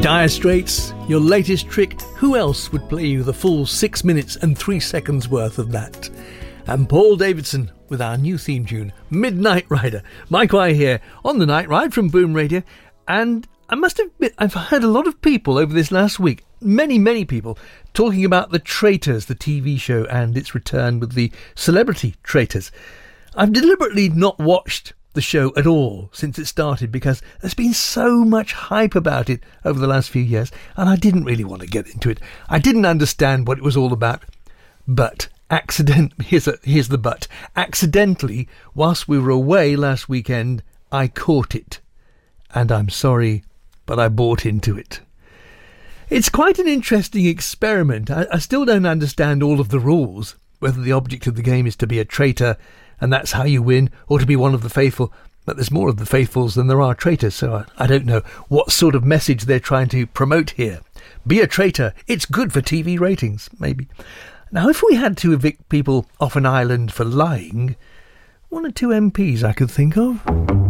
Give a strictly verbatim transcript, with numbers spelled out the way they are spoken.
Dire Straits, your latest trick. Who else would play you the full six minutes and three seconds worth of that? And Paul Davidson with our new theme tune, Midnight Rider. Mike Wye here on the Night Ride from Boom Radio. And I must admit, I've heard a lot of people over this last week, many, many people, talking about The Traitors, the T V show, and its return with the celebrity traitors. I've deliberately not watched the show at all since it started because there's been so much hype about it over the last few years, and I didn't really want to get into it. I didn't understand what it was all about, but accident here's a, here's the but accidentally, whilst we were away last weekend, I caught it, and I'm sorry, but I bought into it. It's quite an interesting experiment. I, I still don't understand all of the rules, whether the object of the game is to be a traitor and that's how you win, or to be one of the faithful. But there's more of the faithfuls than there are traitors, so I, I don't know what sort of message they're trying to promote here. Be a traitor. It's good for T V ratings, maybe. Now, if we had to evict people off an island for lying, one or two M Ps I could think of.